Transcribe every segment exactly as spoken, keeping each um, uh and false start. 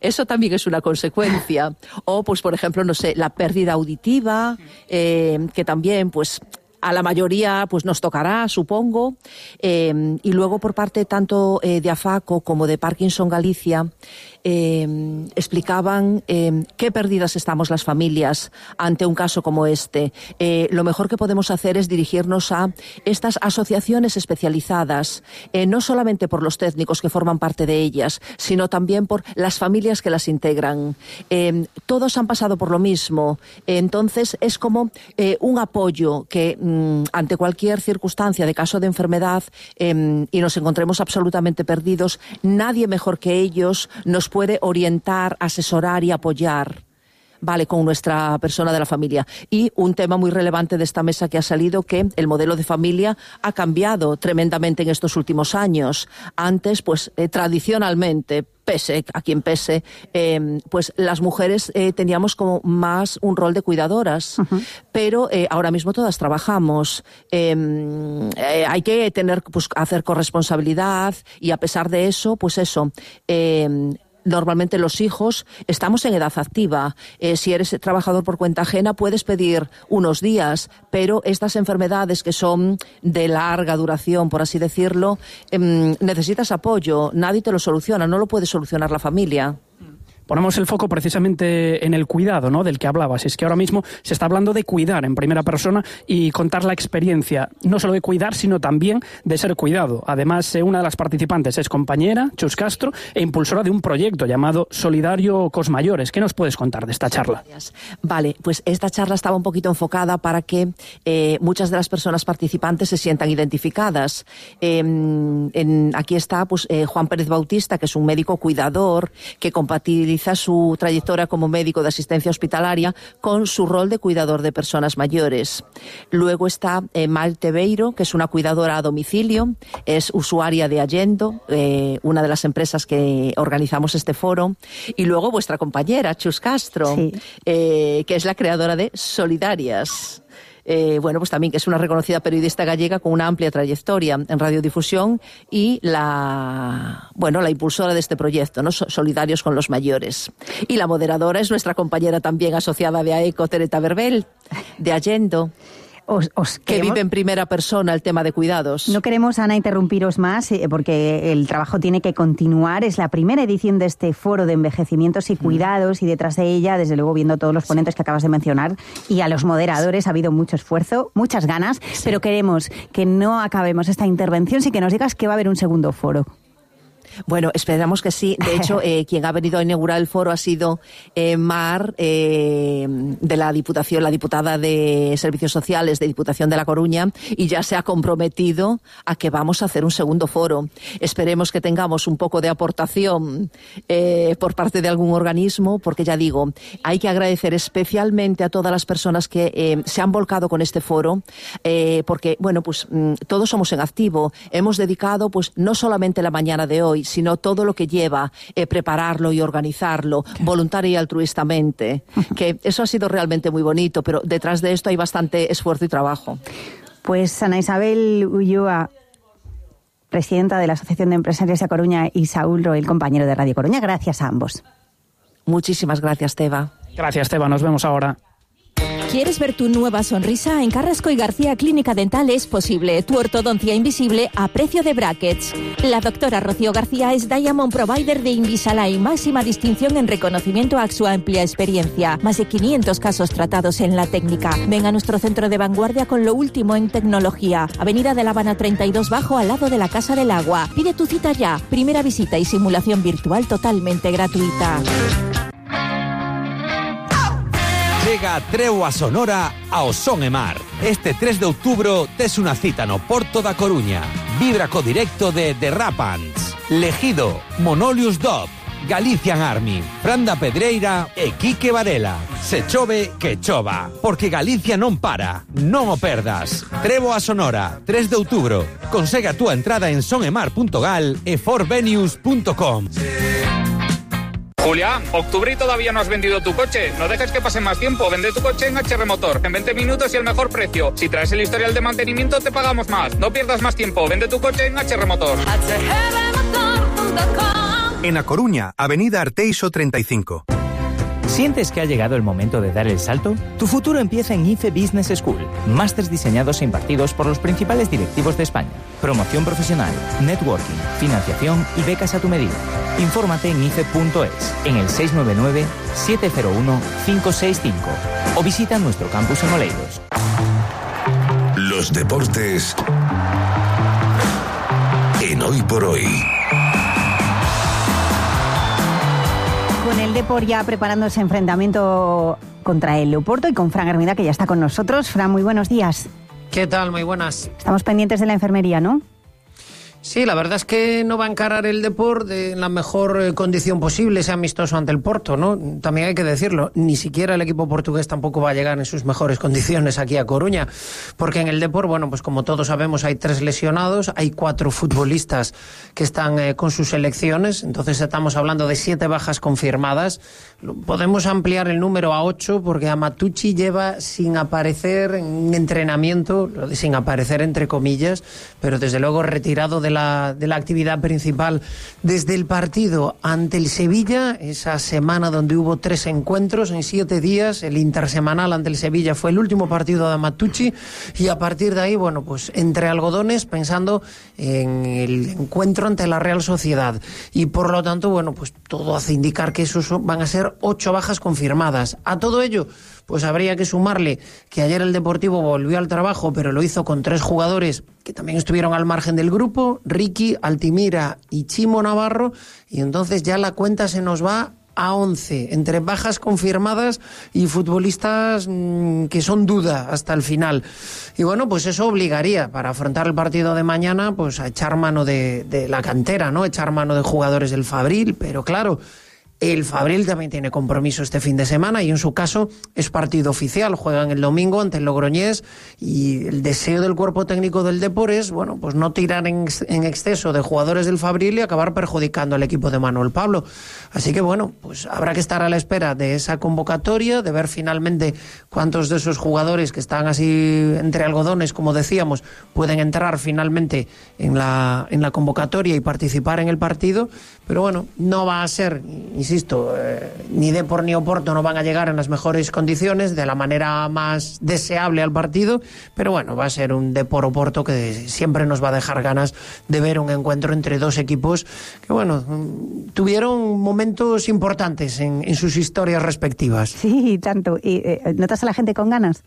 Eso también es una consecuencia. O, pues, por ejemplo, no sé, la pérdida auditiva, eh, que también, pues, a la mayoría pues nos tocará, supongo. Eh, y luego, por parte tanto eh, de AFACO como de Parkinson Galicia, eh, explicaban eh, qué perdidas estamos las familias ante un caso como este. Eh, lo mejor que podemos hacer es dirigirnos a estas asociaciones especializadas, eh, no solamente por los técnicos que forman parte de ellas, sino también por las familias que las integran. Eh, todos han pasado por lo mismo. Eh, entonces, es como eh, un apoyo que mmm, ante cualquier circunstancia de caso de enfermedad eh, y nos encontremos absolutamente perdidos, nadie mejor que ellos nos puede orientar, asesorar y apoyar, vale, con nuestra persona de la familia. Y un tema muy relevante de esta mesa que ha salido, que el modelo de familia ha cambiado tremendamente en estos últimos años. Antes, pues, eh, tradicionalmente, pese a quien pese, eh, pues las mujeres eh, teníamos como más un rol de cuidadoras, uh-huh. pero eh, ahora mismo todas trabajamos. Eh, eh, hay que tener, pues, hacer corresponsabilidad, y a pesar de eso, pues eso, eh, normalmente los hijos estamos en edad activa. Eh, si eres trabajador por cuenta ajena puedes pedir unos días, pero estas enfermedades que son de larga duración, por así decirlo, eh, necesitas apoyo. Nadie te lo soluciona, no lo puede solucionar la familia. Ponemos el foco precisamente en el cuidado, ¿no?, del que hablabas. Es que ahora mismo se está hablando de cuidar en primera persona y contar la experiencia, no solo de cuidar, sino también de ser cuidado. Además, una de las participantes es compañera, Chus Castro, e impulsora de un proyecto llamado Solidario Cos Mayores. ¿Qué nos puedes contar de esta charla? Vale, pues esta charla estaba un poquito enfocada para que eh, muchas de las personas participantes se sientan identificadas. Eh, en, aquí está pues eh, Juan Pérez Bautista, que es un médico cuidador que compatibiliza su trayectoria como médico de asistencia hospitalaria con su rol de cuidador de personas mayores. Luego está eh, Maite Beiro, que es una cuidadora a domicilio, es usuaria de Allendo, eh, una de las empresas que organizamos este foro. Y luego vuestra compañera, Chus Castro, sí. eh, que es la creadora de Solidarias. Eh, bueno, pues también que es una reconocida periodista gallega con una amplia trayectoria en radiodifusión y la, bueno, la impulsora de este proyecto, ¿no?, Solidarios con los Mayores. Y la moderadora es nuestra compañera también asociada de AECO, Tereta Berbel, de Allendo. Os, os que queremos... vive en primera persona el tema de cuidados. No queremos, Ana, interrumpiros más eh, porque el trabajo tiene que continuar. Es la primera edición de este foro de envejecimientos y cuidados, mm. y detrás de ella, desde luego, viendo todos los ponentes que acabas de mencionar y a los moderadores, ha habido mucho esfuerzo, muchas ganas, sí. pero queremos que no acabemos esta intervención sin que nos digas que va a haber un segundo foro. Bueno, esperamos que sí. De hecho, eh, quien ha venido a inaugurar el foro ha sido eh, Mar, eh, de la Diputación, la diputada de Servicios Sociales de Diputación de La Coruña, y ya se ha comprometido a que vamos a hacer un segundo foro. Esperemos que tengamos un poco de aportación eh, por parte de algún organismo, porque ya digo, hay que agradecer especialmente a todas las personas que eh, se han volcado con este foro, eh, porque, bueno, pues mm, todos somos en activo. Hemos dedicado, pues, no solamente la mañana de hoy, sino todo lo que lleva eh, prepararlo y organizarlo, voluntaria y altruistamente, que eso ha sido realmente muy bonito, pero detrás de esto hay bastante esfuerzo y trabajo. Pues Ana Isabel Ulloa, presidenta de la Asociación de Empresarios de Coruña, y Saúl Roel, compañero de Radio Coruña, gracias a ambos. Muchísimas gracias, Teba. Gracias, Teba, nos vemos ahora. ¿Quieres ver tu nueva sonrisa? En Carrasco y García Clínica Dental es posible. Tu ortodoncia invisible a precio de brackets. La doctora Rocío García es Diamond Provider de Invisalign, máxima distinción en reconocimiento a su amplia experiencia. Más de quinientos casos tratados en la técnica. Ven a nuestro centro de vanguardia con lo último en tecnología. Avenida de La Habana treinta y dos Bajo, al lado de la Casa del Agua. Pide tu cita ya. Primera visita y simulación virtual totalmente gratuita. Chega Treo a Sonora ao Son e Mar. Este tres de outubro tes unha cita no Porto da Coruña. Vibra co directo de The Rapants, Legido, Monolius Dop, Galician Army, Franda Pedreira e Quique Varela. Se chove, que chova, porque Galicia non para. Non o perdas. Trevo a Sonora, tres de outubro. Consegue a túa entrada en sonemar punto gal e forvenues punto com. Julián, octubre y todavía no has vendido tu coche. No dejes que pase más tiempo. Vende tu coche en H R Motor. En veinte minutos y el mejor precio. Si traes el historial de mantenimiento, te pagamos más. No pierdas más tiempo. Vende tu coche en H R Motor. H R motor punto com. En A Coruña, Avenida Arteixo treinta y cinco. ¿Sientes que ha llegado el momento de dar el salto? Tu futuro empieza en I F E Business School. Másters diseñados e impartidos por los principales directivos de España. Promoción profesional, networking, financiación y becas a tu medida. Infórmate en ife punto es, en el seis nueve nueve, siete cero uno, cinco seis cinco o visita nuestro campus en Oleiros. Los deportes en Hoy por Hoy. Con el Depor ya preparando ese enfrentamiento contra el Oporto y con Fran Hermida, que ya está con nosotros. Fran, muy buenos días. ¿Qué tal? Muy buenas. Estamos pendientes de la enfermería, ¿no? Sí, la verdad es que no va a encarar el Depor de la mejor eh, condición posible, ese amistoso ante el Porto, ¿no? También hay que decirlo, ni siquiera el equipo portugués tampoco va a llegar en sus mejores condiciones aquí a Coruña, porque en el Depor, bueno, pues como todos sabemos, hay tres lesionados, hay cuatro futbolistas que están eh, con sus selecciones, entonces estamos hablando de siete bajas confirmadas. Podemos ampliar el número a ocho, porque Amatucci lleva sin aparecer en entrenamiento, sin aparecer entre comillas, pero desde luego retirado de la, de la actividad principal desde el partido ante el Sevilla, esa semana donde hubo tres encuentros en siete días. El intersemanal ante el Sevilla fue el último partido de Amatucci, y a partir de ahí, bueno, pues entre algodones, pensando en el encuentro ante la Real Sociedad, y por lo tanto, bueno, pues todo hace indicar que esos van a ser ocho bajas confirmadas. A todo ello, pues habría que sumarle que ayer el Deportivo volvió al trabajo, pero lo hizo con tres jugadores que también estuvieron al margen del grupo, Ricky, Altimira y Chimo Navarro, y entonces ya la cuenta se nos va a once, entre bajas confirmadas y futbolistas mmm, que son duda hasta el final. Y bueno, pues eso obligaría, para afrontar el partido de mañana, pues a echar mano de, de la cantera, ¿no? Echar mano de jugadores del Fabril, pero claro, el Fabril también tiene compromiso este fin de semana, y en su caso es partido oficial. Juegan el domingo ante el Logroñés, y el deseo del cuerpo técnico del Depor es, bueno, pues no tirar en, en exceso de jugadores del Fabril y acabar perjudicando al equipo de Manuel Pablo. Así que bueno, pues habrá que estar a la espera de esa convocatoria, de ver finalmente cuántos de esos jugadores que están así entre algodones, como decíamos, pueden entrar finalmente en la, en la convocatoria y participar en el partido. Pero bueno, no va a ser, insisto, eh, ni Depor ni Oporto no van a llegar en las mejores condiciones, de la manera más deseable al partido, pero bueno, va a ser un Depor Oporto que siempre nos va a dejar ganas de ver un encuentro entre dos equipos que, bueno, tuvieron momentos importantes en, en sus historias respectivas. Sí, tanto. ¿Y eh, notas a la gente con ganas?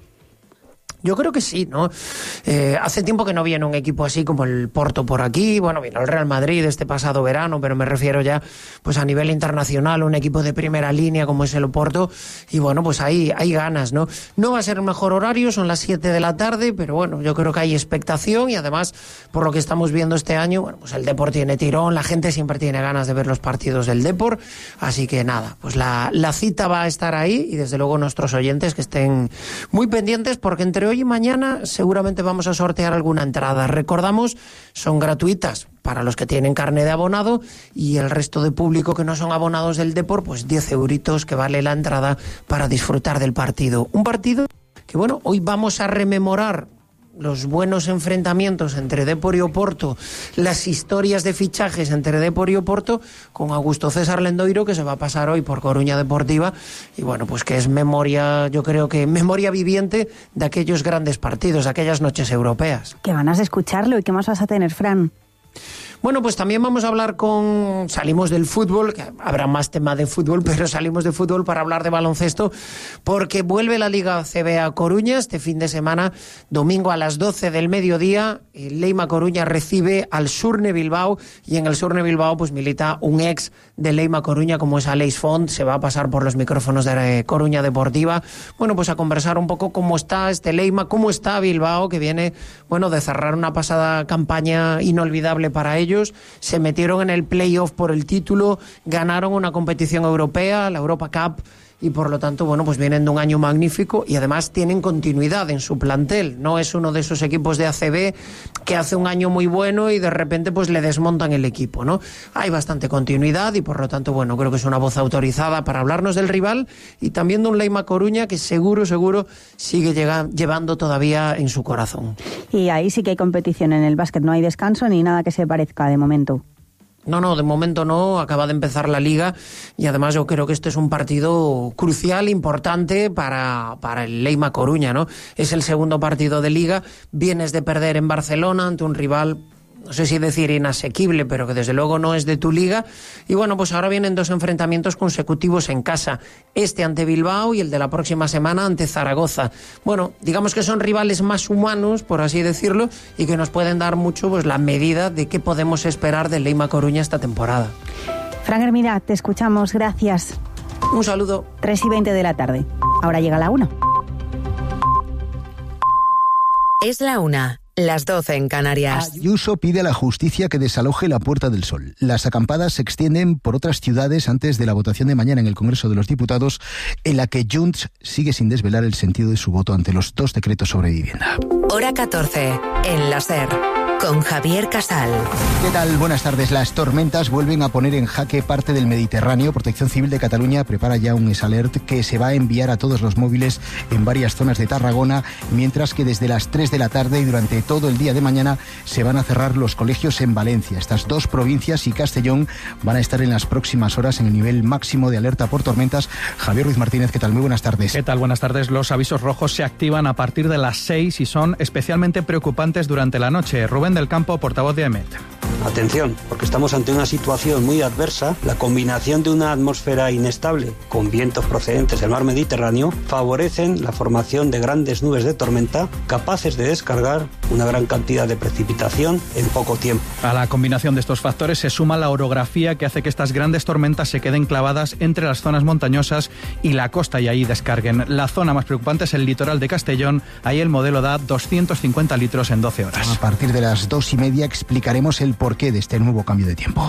Yo creo que sí, ¿no? Eh, hace tiempo que no viene un equipo así como el Porto por aquí. Bueno, vino el Real Madrid este pasado verano, pero me refiero ya pues a nivel internacional, un equipo de primera línea como es el Porto. Y bueno, pues ahí hay ganas, ¿no? No va a ser el mejor horario, son las siete de la tarde, pero bueno, yo creo que hay expectación, y además, por lo que estamos viendo este año, bueno, pues el Depor tiene tirón, la gente siempre tiene ganas de ver los partidos del Depor. Así que nada, pues la, la cita va a estar ahí, y desde luego nuestros oyentes que estén muy pendientes, porque entre hoy y mañana seguramente vamos a sortear alguna entrada. Recordamos, son gratuitas para los que tienen carné de abonado, y el resto de público que no son abonados del Depor, pues diez euritos que vale la entrada para disfrutar del partido. Un partido que, bueno, hoy vamos a rememorar los buenos enfrentamientos entre Depor y Oporto, las historias de fichajes entre Depor y Oporto, con Augusto César Lendoiro, que se va a pasar hoy por Coruña Deportiva, y bueno, pues que es memoria, yo creo que memoria viviente de aquellos grandes partidos, de aquellas noches europeas. Qué ganas de escucharlo. ¿Y qué más vas a tener, Fran? Bueno, pues también vamos a hablar con... Salimos del fútbol, que habrá más tema de fútbol, pero salimos de fútbol para hablar de baloncesto, porque vuelve la Liga A C B a Coruña este fin de semana, domingo a las doce del mediodía. El Leima Coruña recibe al Surne Bilbao, y en el Surne Bilbao pues milita un ex de Leima Coruña, como es Aleix Font. Se va a pasar por los micrófonos de Coruña Deportiva, bueno, pues a conversar un poco cómo está este Leima, cómo está Bilbao, que viene, bueno, de cerrar una pasada campaña inolvidable para ellos. Se metieron en el playoff por el título, ganaron una competición europea, la Europa Cup, y por lo tanto, bueno, pues vienen de un año magnífico, y además tienen continuidad en su plantel. No es uno de esos equipos de A C B que hace un año muy bueno y de repente pues le desmontan el equipo, ¿no? Hay bastante continuidad, y por lo tanto, bueno, creo que es una voz autorizada para hablarnos del rival, y también de un Leima Coruña que seguro, seguro sigue llega, llevando todavía en su corazón. Y ahí sí que hay competición en el básquet, no hay descanso ni nada que se parezca de momento. No, no, de momento no, acaba de empezar la Liga y además yo creo que este es un partido crucial, importante para, para el Leima Coruña, ¿no? Es el segundo partido de Liga, vienes de perder en Barcelona ante un rival, no sé si decir inasequible, pero que desde luego no es de tu liga. Y bueno, pues ahora vienen dos enfrentamientos consecutivos en casa. Este ante Bilbao y el de la próxima semana ante Zaragoza. Bueno, digamos que son rivales más humanos, por así decirlo, y que nos pueden dar mucho pues la medida de qué podemos esperar del Leima Coruña esta temporada. Fran Hermida, te escuchamos. Gracias. Un saludo. tres y veinte de la tarde. Ahora llega la una. Es la una. Las doce en Canarias. Ayuso pide a la justicia que desaloje la Puerta del Sol. Las acampadas se extienden por otras ciudades antes de la votación de mañana en el Congreso de los Diputados, en la que Junts sigue sin desvelar el sentido de su voto ante los dos decretos sobre vivienda. Hora catorce, en la SER, con Javier Casal. ¿Qué tal? Buenas tardes. Las tormentas vuelven a poner en jaque parte del Mediterráneo. Protección Civil de Cataluña prepara ya un S-Alert que se va a enviar a todos los móviles en varias zonas de Tarragona, mientras que desde las tres de la tarde y durante todo el día de mañana se van a cerrar los colegios en Valencia. Estas dos provincias y Castellón van a estar en las próximas horas en el nivel máximo de alerta por tormentas. Javier Ruiz Martínez, ¿qué tal? Muy buenas tardes. ¿Qué tal? Buenas tardes. Los avisos rojos se activan a partir de las seis y son especialmente preocupantes durante la noche. Rubén del Campo, portavoz de A E M E T. Atención, porque estamos ante una situación muy adversa. La combinación de una atmósfera inestable con vientos procedentes del mar Mediterráneo favorecen la formación de grandes nubes de tormenta capaces de descargar una gran cantidad de precipitación en poco tiempo. A la combinación de estos factores se suma la orografía que hace que estas grandes tormentas se queden clavadas entre las zonas montañosas y la costa y ahí descarguen. La zona más preocupante es el litoral de Castellón. Ahí el modelo da doscientos cincuenta litros en doce horas. A partir de las dos y media explicaremos el porqué de este nuevo cambio de tiempo.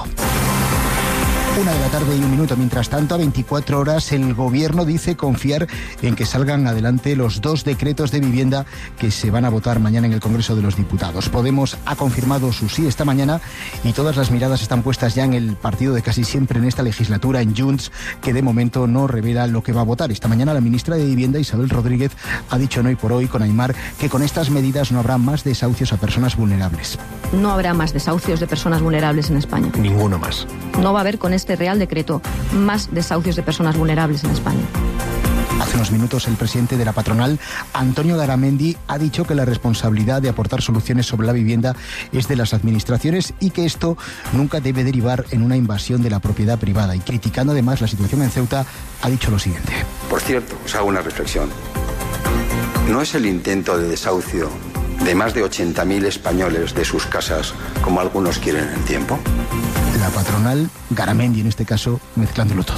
Una de la tarde y un minuto. Mientras tanto, a veinticuatro horas, el Gobierno dice confiar en que salgan adelante los dos decretos de vivienda que se van a votar mañana en el Congreso de los Diputados. Podemos ha confirmado su sí esta mañana y todas las miradas están puestas ya en el partido de casi siempre en esta legislatura, en Junts, que de momento no revela lo que va a votar. Esta mañana la ministra de Vivienda, Isabel Rodríguez, ha dicho en Hoy por Hoy con Aimar que con estas medidas no habrá más desahucios a personas vulnerables. No habrá más desahucios de personas vulnerables en España. Ninguno más. No va a haber con este Real Decreto más desahucios de personas vulnerables en España. Hace unos minutos el presidente de la patronal, Antonio Garamendi, ha dicho que la responsabilidad de aportar soluciones sobre la vivienda es de las administraciones y que esto nunca debe derivar en una invasión de la propiedad privada. Y criticando además la situación en Ceuta, ha dicho lo siguiente. Por cierto, os hago una reflexión. ¿No es el intento de desahucio de más de ochenta mil españoles de sus casas como algunos quieren en el tiempo? La patronal, Garamendi en este caso, mezclándolo todo.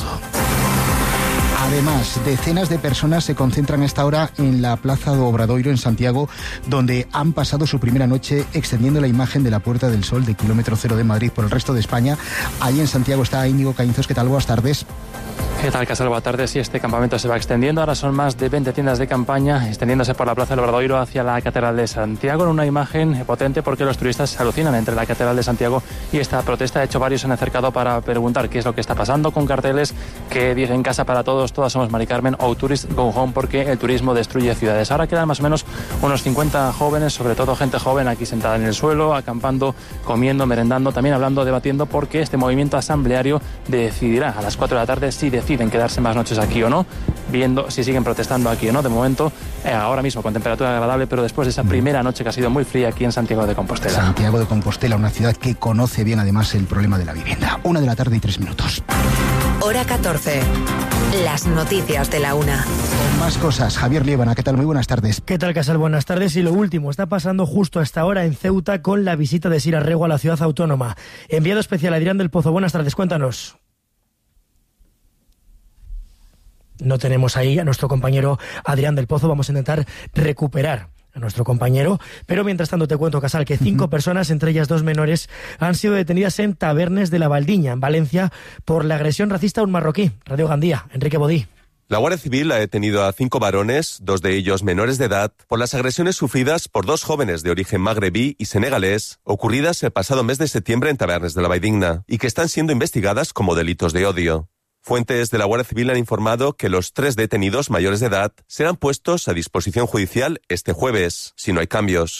Además, decenas de personas se concentran a esta hora en la Plaza do Obradoiro en Santiago, donde han pasado su primera noche extendiendo la imagen de la Puerta del Sol de kilómetro cero de Madrid por el resto de España. Allí en Santiago está Íñigo Caínzos. ¿Qué tal? Buenas tardes. ¿Qué tal, Casal? Buenas tardes. Sí, este campamento se va extendiendo. Ahora son más de veinte tiendas de campaña, extendiéndose por la Plaza del Obradoiro hacia la Catedral de Santiago, en una imagen potente porque los turistas se alucinan entre la Catedral de Santiago y esta protesta. De hecho, varios se han acercado para preguntar qué es lo que está pasando, con carteles que dicen casa para todos, todas somos Mari Carmen, o Tourist Go Home, porque el turismo destruye ciudades. Ahora quedan más o menos unos cincuenta jóvenes, sobre todo gente joven, aquí sentada en el suelo, acampando, comiendo, merendando, también hablando, debatiendo, porque este movimiento asambleario decidirá a las cuatro de la tarde si deciden quedarse más noches aquí o no, viendo si siguen protestando aquí o no. De momento, eh, ahora mismo con temperatura agradable, pero después de esa primera noche que ha sido muy fría aquí en Santiago de Compostela. Santiago de Compostela, una ciudad que conoce bien además el problema de la vivienda. Una de la tarde y tres minutos. Hora catorce. Las noticias de la una. Con más cosas, Javier Liébana, ¿qué tal? Muy buenas tardes. ¿Qué tal, Casal? Buenas tardes. Y lo último está pasando justo hasta ahora en Ceuta con la visita de Sira Rego a la ciudad autónoma. Enviado especial Adrián del Pozo. Buenas tardes, cuéntanos. No tenemos ahí a nuestro compañero Adrián del Pozo. Vamos a intentar recuperar a nuestro compañero, pero mientras tanto te cuento, Casal, que cinco uh-huh. personas, entre ellas dos menores, han sido detenidas en Tabernes de la Valdiña, en Valencia, por la agresión racista a un marroquí. Radio Gandía, Enrique Bodí. La Guardia Civil ha detenido a cinco varones, dos de ellos menores de edad, por las agresiones sufridas por dos jóvenes de origen magrebí y senegalés, ocurridas el pasado mes de septiembre en Tabernes de la Valdiña, y que están siendo investigadas como delitos de odio. Fuentes de la Guardia Civil han informado que los tres detenidos mayores de edad serán puestos a disposición judicial este jueves, si no hay cambios.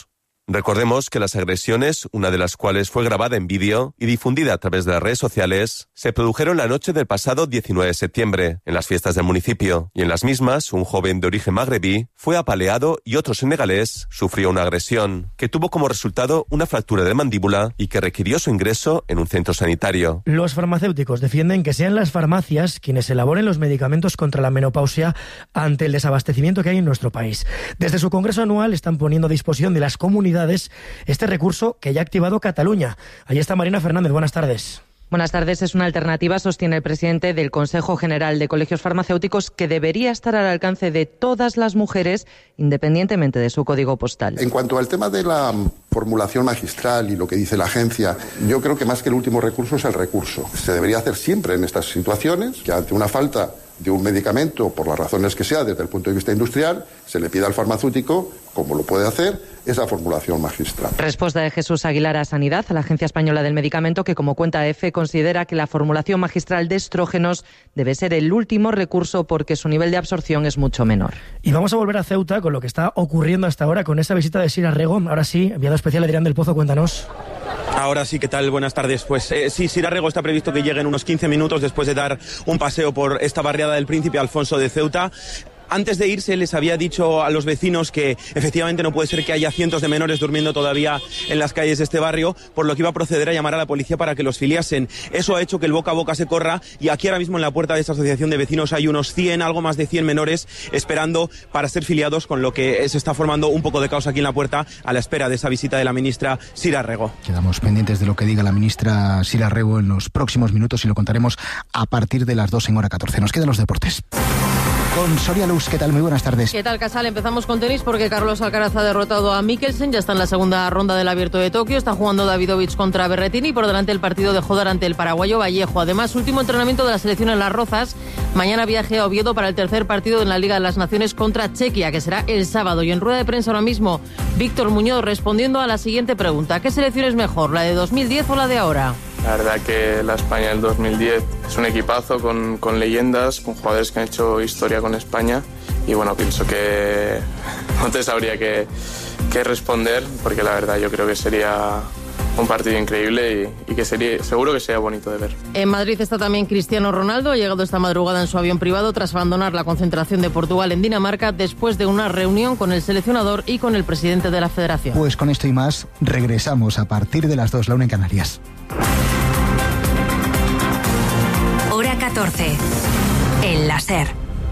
Recordemos que las agresiones, una de las cuales fue grabada en vídeo y difundida a través de las redes sociales, se produjeron la noche del pasado diecinueve de septiembre, en las fiestas del municipio, y en las mismas, un joven de origen magrebí fue apaleado y otro senegalés sufrió una agresión, que tuvo como resultado una fractura de mandíbula y que requirió su ingreso en un centro sanitario. Los farmacéuticos defienden que sean las farmacias quienes elaboren los medicamentos contra la menopausia ante el desabastecimiento que hay en nuestro país. Desde su congreso anual están poniendo a disposición de las comunidades este recurso que ya ha activado Cataluña. Ahí está Marina Fernández, buenas tardes. Buenas tardes. Es una alternativa, sostiene el presidente del Consejo General de Colegios Farmacéuticos, que debería estar al alcance de todas las mujeres, independientemente de su código postal. En cuanto al tema de la formulación magistral y lo que dice la agencia, yo creo que más que el último recurso es el recurso. Se debería hacer siempre en estas situaciones, que ante una falta de un medicamento, por las razones que sea, desde el punto de vista industrial, se le pida al farmacéutico, como lo puede hacer, esa formulación magistral. Respuesta de Jesús Aguilar a Sanidad, a la Agencia Española del Medicamento, que, como cuenta EFE, considera que la formulación magistral de estrógenos debe ser el último recurso porque su nivel de absorción es mucho menor. Y vamos a volver a Ceuta con lo que está ocurriendo hasta ahora con esa visita de Sira Rego. Ahora sí, enviado especial Adrián del Pozo, cuéntanos. Ahora sí, ¿qué tal? Buenas tardes. Pues eh, sí, Sira Rego está previsto que llegue en unos quince minutos después de dar un paseo por esta barriada del Príncipe Alfonso de Ceuta. Antes de irse les había dicho a los vecinos que efectivamente no puede ser que haya cientos de menores durmiendo todavía en las calles de este barrio, por lo que iba a proceder a llamar a la policía para que los filiasen. Eso ha hecho que el boca a boca se corra y aquí ahora mismo en la puerta de esta asociación de vecinos hay unos cien, algo más de cien menores esperando para ser filiados, con lo que se está formando un poco de caos aquí en la puerta a la espera de esa visita de la ministra Sira Rego. Quedamos pendientes de lo que diga la ministra Sira Rego en los próximos minutos y lo contaremos a partir de las dos en hora catorce. Nos quedan los deportes. Con Soria Luz, ¿qué tal? Muy buenas tardes. ¿Qué tal, Casal? Empezamos con tenis porque Carlos Alcaraz ha derrotado a Mikkelsen, ya está en la segunda ronda del Abierto de Tokio, está jugando Davidovich contra Berrettini y por delante el partido de Jodar ante el paraguayo Vallejo. Además, último entrenamiento de la selección en Las Rozas, mañana viaje a Oviedo para el tercer partido en la Liga de las Naciones contra Chequia, que será el sábado. Y en rueda de prensa ahora mismo, Víctor Muñoz respondiendo a la siguiente pregunta: ¿qué selección es mejor, la de dos mil diez o la de ahora? La verdad que la España del dos mil diez es un equipazo con, con leyendas, con jugadores que han hecho historia con España y bueno, pienso que no te sabría qué, qué responder porque la verdad yo creo que sería un partido increíble y, y que sería, seguro que sería bonito de ver. En Madrid está también Cristiano Ronaldo, ha llegado esta madrugada en su avión privado tras abandonar la concentración de Portugal en Dinamarca después de una reunión con el seleccionador y con el presidente de la federación. Pues con esto y más regresamos a partir de las dos, la una en Canarias. Hora catorce. El láser.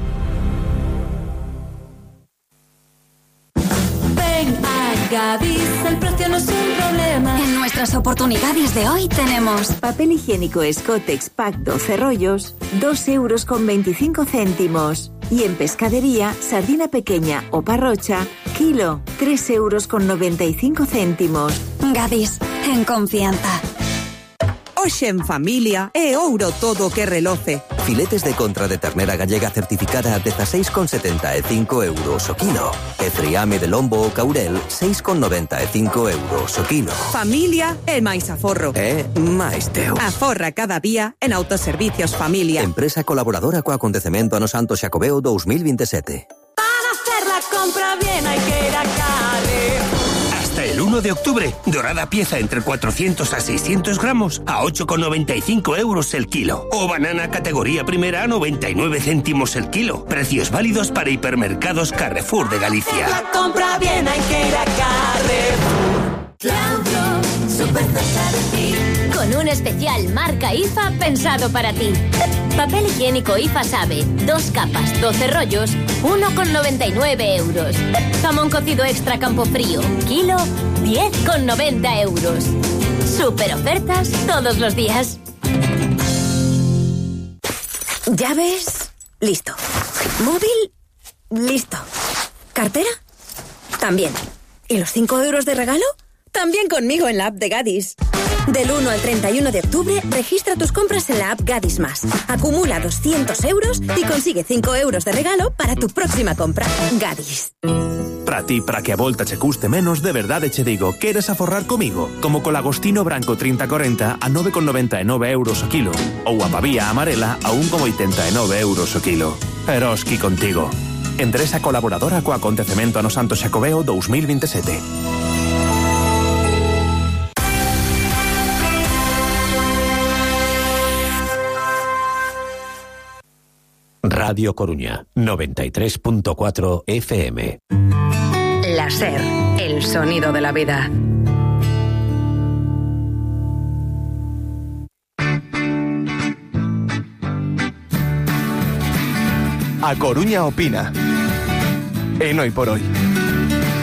Ven a Gadis, el precio no es un problema. En nuestras oportunidades de hoy tenemos papel higiénico Scottex Pack doce rollos, dos euros con veinticinco céntimos. Y en pescadería, sardina pequeña o parrocha, kilo, tres euros con noventa y cinco céntimos. Gadis, en confianza. Hoxe en familia é ouro todo que reloce. Filetes de contra de ternera gallega certificada a dezasseis con setenta e cinco euros o kilo. E friame de lombo ou caurel, seis con noventa e cinco euros o kilo. Familia é máis aforro. É máis teu. Aforra cada día en Autoservicios Familia. Empresa colaboradora co acontecemento ano Santo Xacobeo dos mil veintisiete. Para hacer la compra bien hay que ir a Carrefour. Hasta el uno de octubre, dorada pieza entre cuatrocientos a seiscientos gramos a ocho con noventa y cinco euros el kilo. O banana categoría primera a noventa y nueve céntimos el kilo. Precios válidos para hipermercados Carrefour de Galicia. La compra bien hay que ir a Carrefour. Claudio, súper cerca de ti. Con un especial marca I F A pensado para ti. Papel higiénico I F A Sabe, dos capas, doce rollos, uno con noventa y nueve euros. Jamón cocido extra Campofrío, kilo, diez con noventa euros. Super ofertas todos los días. ¿Llaves? Listo. ¿Móvil? Listo. ¿Cartera? También. ¿Y los cinco euros de regalo? También conmigo en la app de Gadis. Del uno al treinta y uno de octubre, registra tus compras en la app Gadis Más. Acumula doscientos euros y consigue cinco euros de regalo para tu próxima compra. Gadis. Para ti, para que a volta che custe menos, de verdade che digo, queres aforrar comigo? Como co lagostino branco trinta corenta a nove con noventa e nove euros o kilo. Ou a pavía amarela a un con oitenta e nove euros o kilo. Eroski contigo. Empresa colaboradora co acontecemento ano Santo Xacobeo dos mil veintisiete. Radio Coruña, noventa y tres punto cuatro F M. La SER, el sonido de la vida. A Coruña opina. En Hoy por Hoy.